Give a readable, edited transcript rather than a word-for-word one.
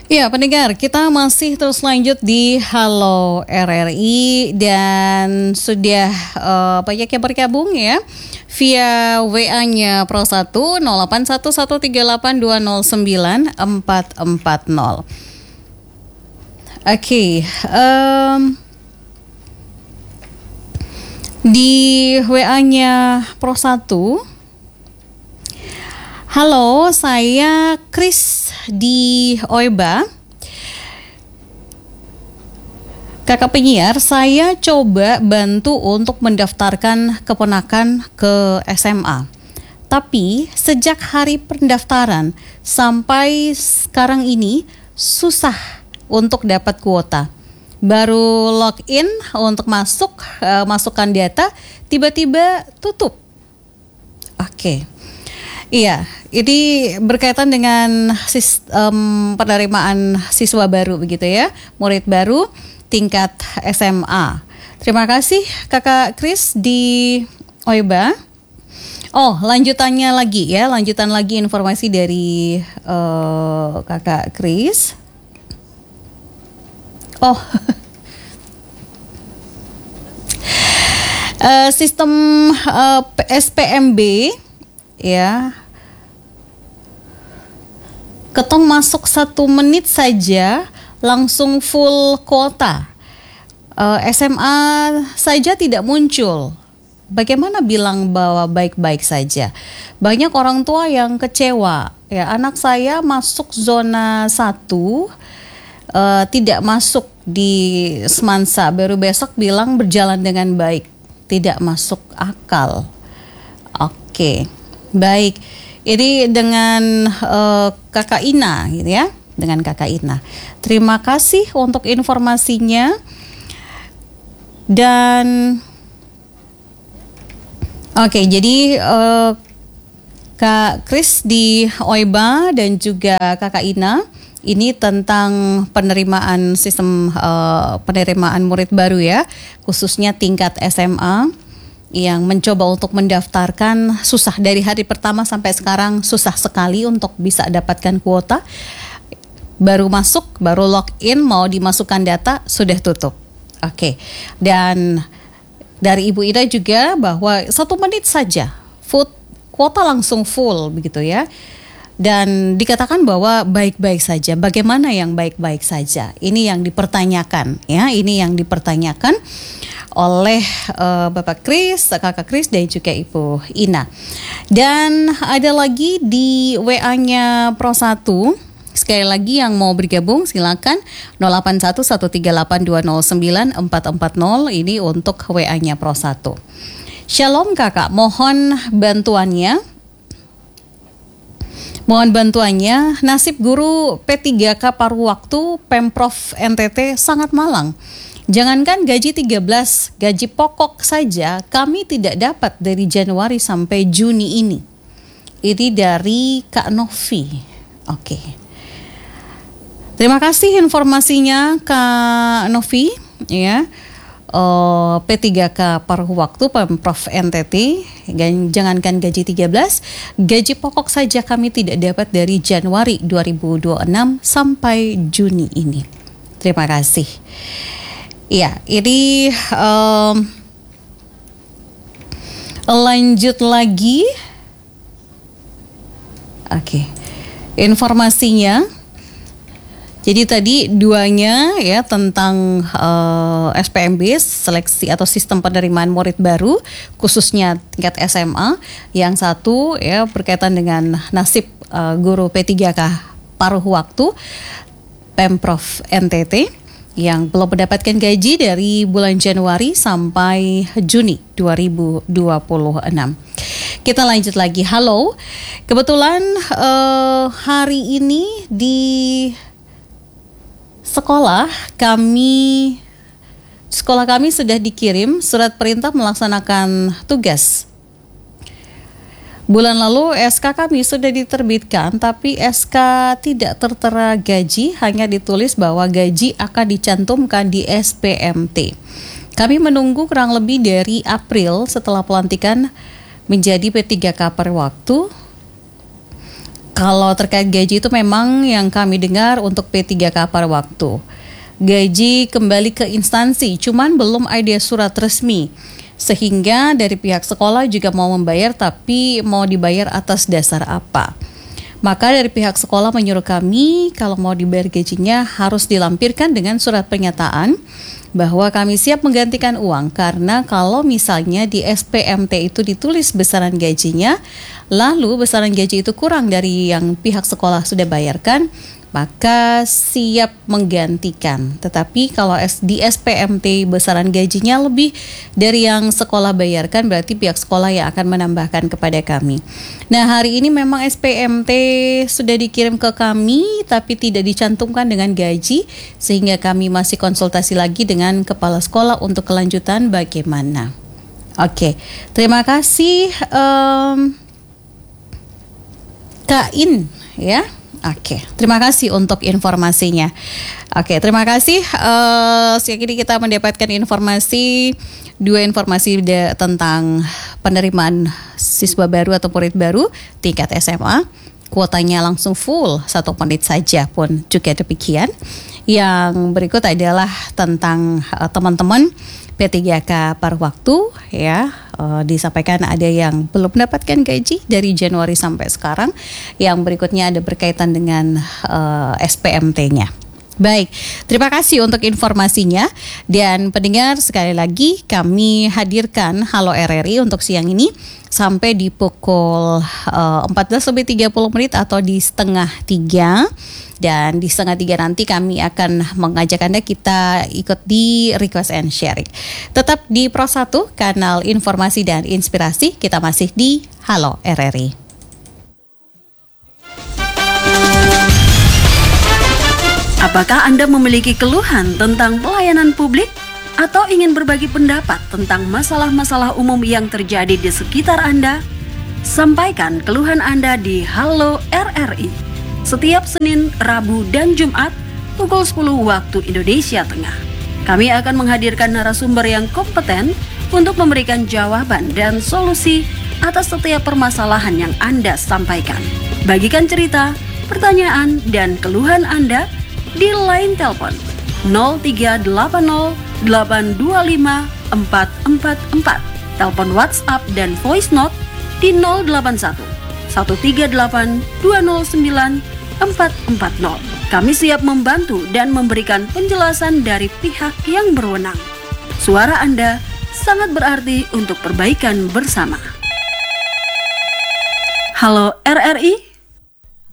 Ya, pendengar, kita masih terus lanjut di Halo RRI dan sudah banyak yang bergabung ya via WA-nya Pro 1 081138209440. Oke, di WA-nya Pro 1. Halo, saya Chris di Oiba. Kakak penyiar, saya coba bantu untuk mendaftarkan keponakan ke SMA. Tapi sejak hari pendaftaran sampai sekarang ini susah untuk dapat kuota. Baru login untuk masukkan data, tiba-tiba tutup. Oke. Iya, ini berkaitan dengan sistem penerimaan siswa baru begitu ya, murid baru tingkat SMA. Terima kasih Kakak Kris di Oiba. Oh, lanjutan lagi informasi dari Kakak Kris. Oh, sistem SPMB ya, ketong masuk 1 menit saja langsung full kuota. SMA saja tidak muncul. Bagaimana bilang bahwa baik-baik saja? Banyak orang tua yang kecewa. Ya, anak saya masuk zona 1, tidak masuk di Semansa. Baru besok bilang berjalan dengan baik. Tidak masuk akal. Oke. Baik, ini dengan Kakak Ina gitu ya, dengan Kakak Ina. Terima kasih untuk informasinya. Dan oke, jadi Kak Kris di Oiba dan juga Kakak Ina ini tentang penerimaan sistem penerimaan murid baru ya, khususnya tingkat SMA. Yang mencoba untuk mendaftarkan susah dari hari pertama sampai sekarang, susah sekali untuk bisa dapatkan kuota. Baru masuk, baru login, mau dimasukkan data sudah tutup. Oke. Dan dari Ibu Ida juga bahwa 1 menit saja kuota langsung full begitu ya. Dan dikatakan bahwa baik-baik saja. Bagaimana yang baik-baik saja? Ini yang dipertanyakan ya, ini yang dipertanyakan oleh Bapak Kris, Kakak Kris dan juga Ibu Ina. Dan ada lagi di WA-nya Pro 1. Sekali lagi yang mau bergabung silakan 081138209440, ini untuk WA-nya Pro 1. Shalom Kakak, mohon bantuannya. Nasib guru P3K paruh waktu Pemprov NTT sangat malang. Jangankan gaji 13, gaji pokok saja kami tidak dapat dari Januari sampai Juni ini. Ini dari Kak Novi. Oke. Terima kasih informasinya Kak Novi ya. P3K paruh waktu Pemprov NTT, jangankan gaji 13, gaji pokok saja kami tidak dapat dari Januari 2026 sampai Juni ini. Terima kasih. Ya, ini lanjut lagi. Oke. Informasinya. Jadi tadi duanya ya tentang SPMB, seleksi atau sistem penerimaan murid baru khususnya tingkat SMA. Yang satu ya berkaitan dengan nasib guru P3K paruh waktu Pemprov NTT yang belum mendapatkan gaji dari bulan Januari sampai Juni 2026. Kita lanjut lagi. Halo, kebetulan hari ini di sekolah kami sudah dikirim surat perintah melaksanakan tugas. Bulan lalu SK kami sudah diterbitkan, tapi SK tidak tertera gaji, hanya ditulis bahwa gaji akan dicantumkan di SPMT. Kami menunggu kurang lebih dari April setelah pelantikan menjadi P3K per waktu. Kalau terkait gaji itu memang yang kami dengar untuk P3K per waktu. Gaji kembali ke instansi, cuman belum ada surat resmi. Sehingga dari pihak sekolah juga mau membayar, tapi mau dibayar atas dasar apa? Maka dari pihak sekolah menyuruh kami kalau mau dibayar gajinya harus dilampirkan dengan surat pernyataan bahwa kami siap menggantikan uang, karena kalau misalnya di SPMT itu ditulis besaran gajinya, lalu besaran gaji itu kurang dari yang pihak sekolah sudah bayarkan, maka siap menggantikan. Tetapi kalau di SPMT besaran gajinya lebih dari yang sekolah bayarkan, berarti pihak sekolah yang akan menambahkan kepada kami. Nah, hari ini memang SPMT sudah dikirim ke kami, tapi tidak dicantumkan dengan gaji, sehingga kami masih konsultasi lagi dengan kepala sekolah untuk kelanjutan bagaimana. Oke, terima kasih Kak In ya. Oke, terima kasih untuk informasinya. Oke, terima kasih. Siang ini kita mendapatkan dua informasi tentang penerimaan siswa baru atau murid baru tingkat SMA. Kuotanya langsung full 1 menit saja pun juga demikian. Yang berikut adalah tentang teman-teman P3K per waktu ya. Disampaikan ada yang belum mendapatkan gaji dari Januari sampai sekarang. Yang berikutnya ada berkaitan dengan SPMT-nya. Baik, terima kasih untuk informasinya. Dan pendengar, sekali lagi kami hadirkan Halo RRI untuk siang ini sampai di pukul 14:30 atau di 2:30. Dan di 2:30 nanti kami akan mengajak Anda kita ikut di Request and Sharing. Tetap di Pro 1, kanal informasi dan inspirasi. Kita masih di Halo RRI. Apakah Anda memiliki keluhan tentang pelayanan publik atau ingin berbagi pendapat tentang masalah-masalah umum yang terjadi di sekitar Anda? Sampaikan keluhan Anda di Halo RRI. Setiap Senin, Rabu, dan Jumat pukul 10 waktu Indonesia Tengah. Kami akan menghadirkan narasumber yang kompeten untuk memberikan jawaban dan solusi atas setiap permasalahan yang Anda sampaikan. Bagikan cerita, pertanyaan, dan keluhan Anda di line telepon 0380 825 444, telepon WhatsApp dan voice note di 081 138 209 440. Kami siap membantu dan memberikan penjelasan dari pihak yang berwenang. Suara Anda sangat berarti untuk perbaikan bersama. Halo RRI.